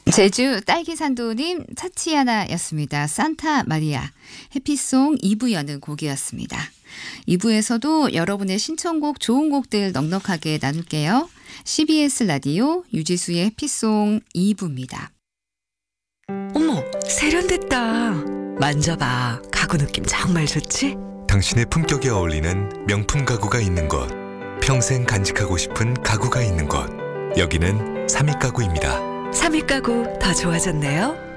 제주 딸기산도님 차치아나였습니다. 산타 마리아 해피송 2부 여는 곡이었습니다. 2부에서도 여러분의 신청곡 좋은 곡들 넉넉하게 나눌게요. CBS 라디오 유지수의 해피송 2부입니다. 어머, 세련됐다. 만져봐. 가구 느낌 정말 좋지? 당신의 품격에 어울리는 명품 가구가 있는 곳, 평생 간직하고 싶은 가구가 있는 곳, 여기는 삼익가구입니다. 삼익 가구 더 좋아졌네요.